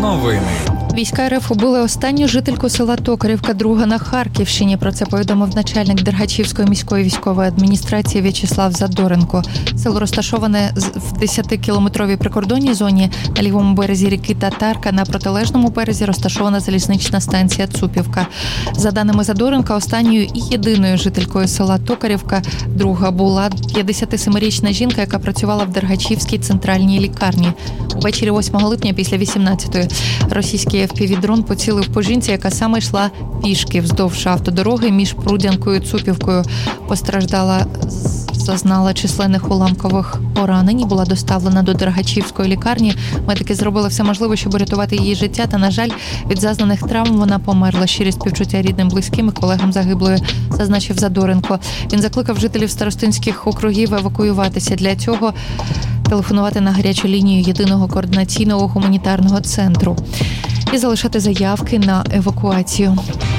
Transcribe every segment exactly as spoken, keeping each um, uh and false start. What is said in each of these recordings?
Новини. Війська РФ убили останню жительку села Токарівка Друга на Харківщині. Про це повідомив начальник Дергачівської міської військової адміністрації В'ячеслав Задоренко. Село розташоване в десятикілометровій прикордонній зоні на лівому березі ріки Татарка. На протилежному березі розташована залізнична станція Цупівка. За даними Задоренка, останньою і єдиною жителькою села Токарівка Друга була п'ятдесятисемирічна жінка, яка працювала в Дергачівській центральній лікарні. Увечері восьмого липня після вісімнадцятої російський еф пі ві-дрон поцілив по жінці, яка саме йшла пішки вздовж автодороги між Прудянкою і Цупівкою. Постраждала, зазнала численних уламкових поранень і була доставлена до Дергачівської лікарні. Медики зробили все можливе, щоб рятувати її життя, та, на жаль, від зазнаних травм вона померла. Щирі співчуття рідним, близьким і колегам загиблої, зазначив Задоренко. Він закликав жителів старостинських округів евакуюватися. Для цього телефонувати на гарячу лінію єдиного координаційного гуманітарного центру і залишати заявки на евакуацію.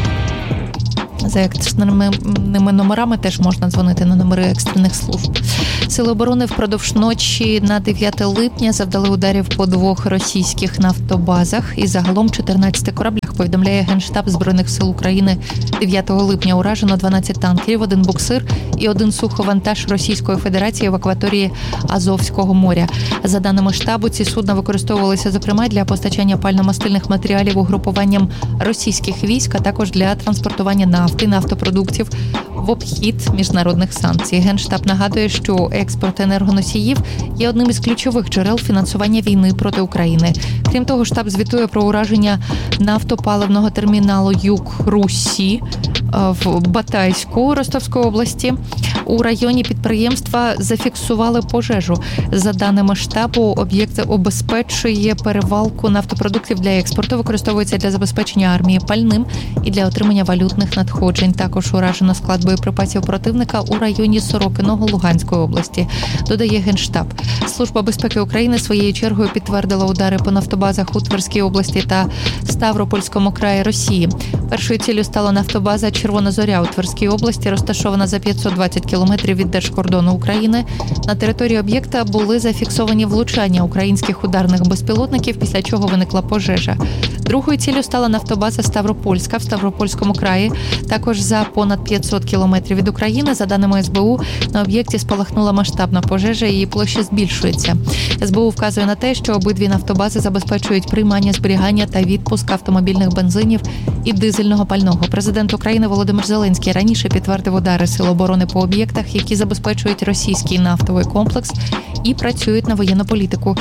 За екстреними номерами теж можна дзвонити на номери екстрених служб. Сили оборони впродовж ночі на дев'яте липня завдали ударів по двох російських нафтобазах і загалом чотирнадцяти кораблях, повідомляє Генштаб Збройних сил України. дев'ятого липня уражено дванадцять танкерів, один буксир і один суховантаж Російської Федерації в акваторії Азовського моря. За даними штабу, ці судна використовувалися, зокрема, для постачання пально-мастильних матеріалів угрупуванням російських військ, а також для транспортування нафти, нафтопродуктів в обхід міжнародних санкцій. Генштаб нагадує, що експорт енергоносіїв є одним із ключових джерел фінансування війни проти України. Крім того, штаб звітує про ураження нафтопаливного терміналу Юг-Русі в Батайську Ростовської області. У районі підприємства зафіксували пожежу. За даними штабу, об'єкт обезпечує перевалку нафтопродуктів для експорту, використовується для забезпечення армії пальним і для отримання валютних надходжень. Також уражено склад боєприпасів противника у районі Сорокиного Луганської області, додає Генштаб. Служба безпеки України своєю чергою підтвердила удари по нафтобазах у Тверській області та Ставропольському краї Росії. Першою ціллю стала нафтобаза Червона Зоря у Тверській області, розташована за п'ятсот двадцять кілометрів від держкордону України. На території об'єкта були зафіксовані влучання українських ударних безпілотників, після чого виникла пожежа. Другою ціллю стала нафтобаза Ставропольська в Ставропольському краї, також за понад п'ятсот кілометрів від України. За даними ес бе у, на об'єкті спалахнула масштабна пожежа, її площа збільшується. ес бе у вказує на те, що обидві нафтобази забезпечують приймання, зберігання та відпуск автомобільних бензинів і дизельного пального. Президент України Володимир Зеленський раніше підтвердив удари Сил оборони по об'єктах, які забезпечують російський нафтовий комплекс і працюють на воєнну політику.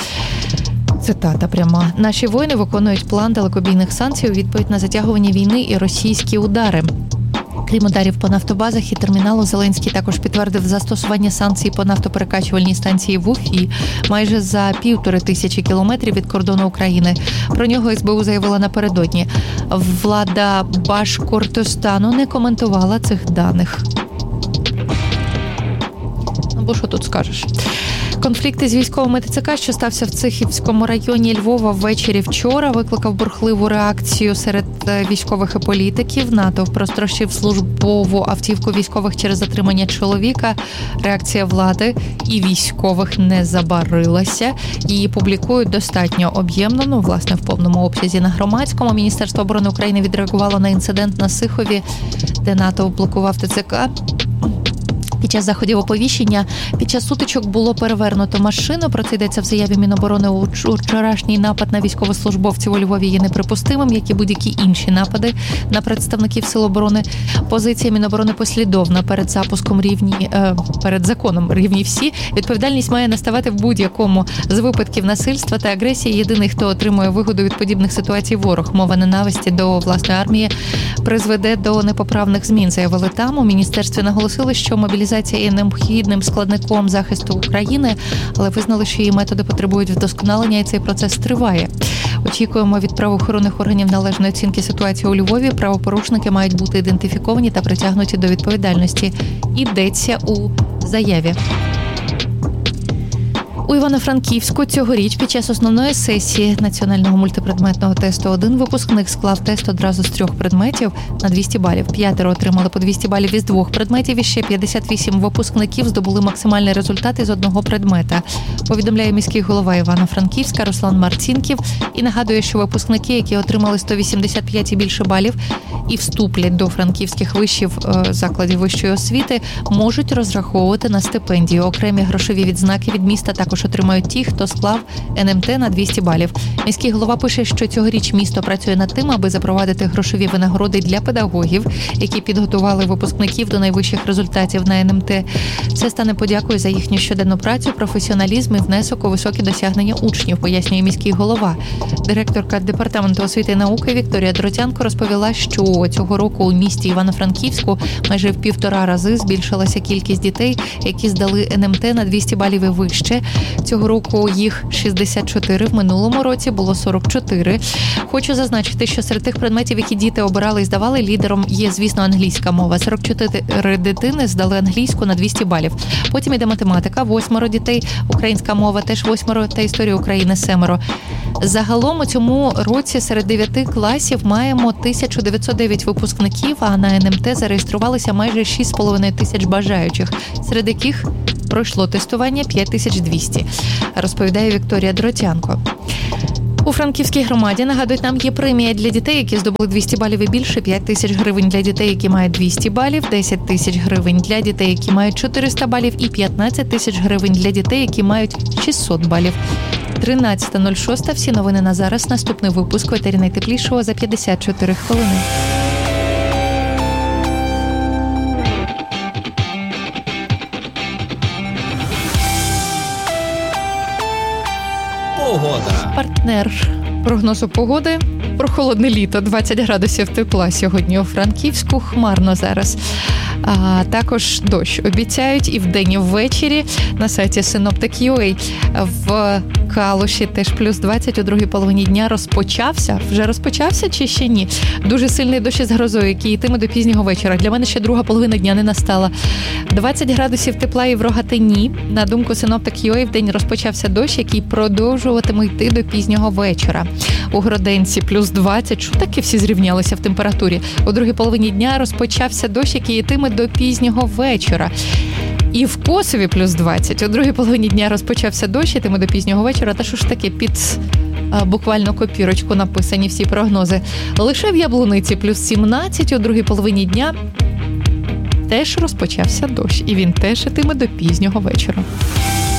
Цитата пряма. «Наші воїни виконують план далекобійних санкцій у відповідь на затягування війни і російські удари». Крім ударів по нафтобазах і терміналу, Зеленський також підтвердив застосування санкцій по нафтоперекачувальній станції в Уфі майже за півтори тисячі кілометрів від кордону України. Про нього ес бе у заявила напередодні. Влада Башкортостану не коментувала цих даних. Ну, бо що тут скажеш? Конфлікт із військовими те це ка, що стався в Цихівському районі Львова ввечері вчора, викликав бурхливу реакцію серед військових і політиків. НАТО прострочив службову автівку військових через затримання чоловіка. Реакція влади і військових не забарилася. Її публікують достатньо об'ємно, ну, власне, в повному обсязі на громадському. Міністерство оборони України відреагувало на інцидент на Сихові, де НАТО блокував те це ка. Під час заходів оповіщення, під час сутичок було перевернуто машину. Про це йдеться в заяві Міноборони. Вчорашній напад на військовослужбовців у Львові є неприпустимим, як і будь-які інші напади на представників Сил оборони. Позиція Міноборони послідовна. Перед запуском рівні, е, перед законом рівні всі. Відповідальність має наставати в будь-якому з випадків насильства та агресії. Єдиний, хто отримує вигоду від подібних ситуацій, ворог. Мова ненависті до власної армії призведе до непоправних змін, заявили там. У міністерстві наголосили, що мобілізація є необхідним складником захисту України, але визнали, що її методи потребують вдосконалення, і цей процес триває. Очікуємо від правоохоронних органів належної оцінки ситуації у Львові. Правопорушники мають бути ідентифіковані та притягнуті до відповідальності. Йдеться у заяві. У Івано-Франківську цьогоріч під час основної сесії національного мультипредметного тесту один випускник склав тест одразу з трьох предметів на двісті балів. П'ятеро отримали по двісті балів із двох предметів і ще п'ятдесят вісім випускників здобули максимальний результат із одного предмета. Повідомляє міський голова Івано-Франківська Руслан Марцінків і нагадує, що випускники, які отримали сто вісімдесят п'ять і більше балів і вступлять до франківських вишів закладів вищої освіти, можуть розраховувати на стипендію. Окремі грошові відзнаки від міста також отримають ті, хто склав ен ем те на двісті балів. Міський голова пише, що цьогоріч місто працює над тим, аби запровадити грошові винагороди для педагогів, які підготували випускників до найвищих результатів на ен ем те. Це стане подякою за їхню щоденну працю, професіоналізм і внесок у високі досягнення учнів, пояснює міський голова. Директорка департаменту освіти і науки Вікторія Дротянко розповіла, що цього року у місті Івано-Франківську майже в півтора рази збільшилася кількість дітей, які здали ен ем те на двісті балів і вище. Цього року їх шістдесят чотири, в минулому році було сорок чотири. Хочу зазначити, що серед тих предметів, які діти обирали і здавали, лідером є, звісно, англійська мова. сорок чотири дитини здали англійську на двісті балів. Потім іде математика, восьмеро дітей, українська мова теж восьмеро та історія України семеро. Загалом у цьому році серед дев'яти класів маємо тисячу дев'ятсот дев'ять випускників, а на ен ем те зареєструвалися майже шість з половиною тисяч бажаючих, серед яких пройшло тестування п'ять тисяч двісті, розповідає Вікторія Дротянко. У Франківській громаді, нагадують нам, є премія для дітей, які здобули двісті балів і більше, п'ять тисяч гривень для дітей, які мають двісті балів, десять тисяч гривень для дітей, які мають чотириста балів і п'ятнадцять тисяч гривень для дітей, які мають шістсот балів. тринадцята нуль шість. Всі новини на зараз. Наступний випуск в етері найтеплішого за п'ятдесят чотири хвилини. Погода. Партнер прогнозу погоди. Прохолодне літо, двадцять градусів тепла сьогодні у Франківську, хмарно зараз. А також дощ обіцяють і вдень, і ввечері. На сайті синоптик крапка ю а в Калуші теж плюс двадцять, у другій половині дня розпочався. Вже розпочався чи ще ні? Дуже сильний дощ із грозою, який йтиме до пізнього вечора. Для мене ще друга половина дня не настала. двадцять градусів тепла і в Рогатині. На думку синоптик крапка ю а, вдень розпочався дощ, який продовжуватиме йти до пізнього вечора. У Гроденці плюс двадцять. Що таке всі зрівнялися в температурі? У другій половині дня розпочався дощ, який йтиме до пізнього вечора. І в Косові плюс двадцять. У другій половині дня розпочався дощ, йтиме до пізнього вечора. Та що ж таке, під а, буквально копірочку написані всі прогнози. Лише в Яблуниці плюс сімнадцять. У другій половині дня теж розпочався дощ. І він теж йтиме до пізнього вечора.